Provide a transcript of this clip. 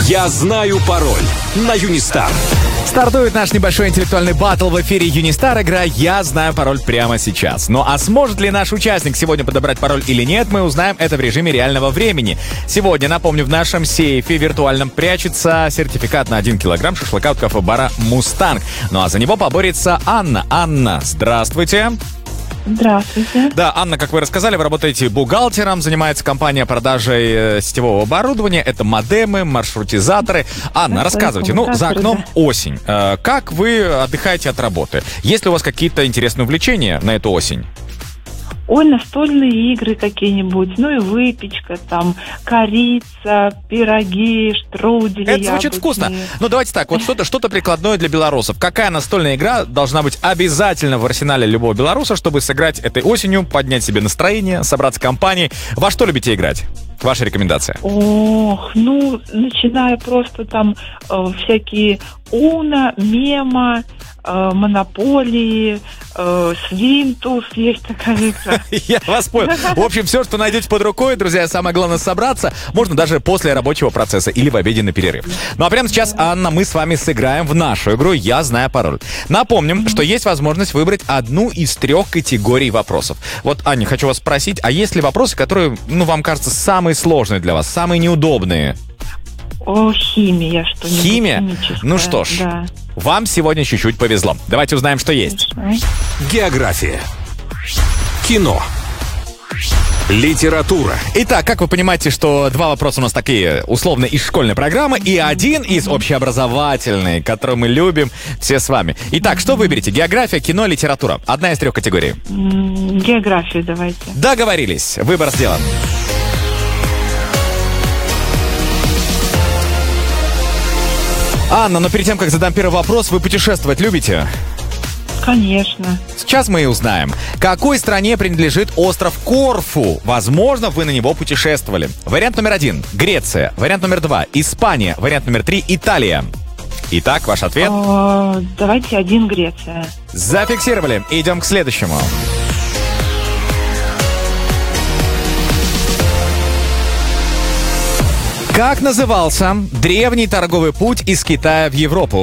Я знаю пароль на Юнистар. Стартует наш небольшой интеллектуальный баттл в эфире Юнистар. Игра «Я знаю пароль» прямо сейчас. Ну а сможет ли наш участник сегодня подобрать пароль или нет, мы узнаем это в режиме реального времени. Сегодня, напомню, в нашем сейфе виртуальном прячется сертификат на 1 килограмм шашлыка от кафе-бара «Мустанг». Ну а за него поборется Анна. Анна, здравствуйте. Здравствуйте. Да, Анна, как вы рассказали, вы работаете бухгалтером, занимается компания продажей сетевого оборудования, это модемы, маршрутизаторы. Анна, рассказывайте, за окном осень. Как вы отдыхаете от работы? Есть ли у вас какие-то интересные увлечения на эту осень? Ой, настольные игры какие-нибудь, ну и выпечка, там, корица, пироги, штрудели. Это звучит вкусно. Ну, давайте так, вот что-то прикладное для белорусов. Какая настольная игра должна быть обязательно в арсенале любого белоруса, чтобы сыграть этой осенью, поднять себе настроение, собраться компанией? Во что любите играть? Ваша рекомендация? Ох, начиная просто там всякие Уно, Мема, Монополии, Свинтус, есть такая игра. Я вас понял. В общем, все, что найдете под рукой, друзья, самое главное собраться. Можно даже после рабочего процесса или в обеденный перерыв. Ну а прямо сейчас, Анна, мы с вами сыграем в нашу игру «Я знаю пароль». Напомним, что есть возможность выбрать одну из 3 категорий вопросов. Вот, Аня, хочу вас спросить, а есть ли вопросы, которые, вам кажется, самые сложные для вас, самые неудобные? О, химия что-нибудь. Химия? Ну что ж, да. Вам сегодня чуть-чуть повезло. Давайте узнаем, что есть. География. Кино. Литература. Итак, как вы понимаете, что 2 вопроса у нас такие условно из школьной программы и 1 из общеобразовательной, который мы любим все с вами. Итак, что выберете? География, кино, литература. Одна из 3 категорий. Географию давайте. Договорились. Выбор сделан. Анна, но перед тем, как задам первый вопрос, вы путешествовать любите? Конечно. Сейчас мы и узнаем, какой стране принадлежит остров Корфу. Возможно, вы на него путешествовали. Вариант номер 1 – Греция. Вариант номер 2 – Испания. Вариант номер 3 – Италия. Итак, ваш ответ? Давайте 1 Греция. Зафиксировали. Идем к следующему. Как назывался древний торговый путь из Китая в Европу?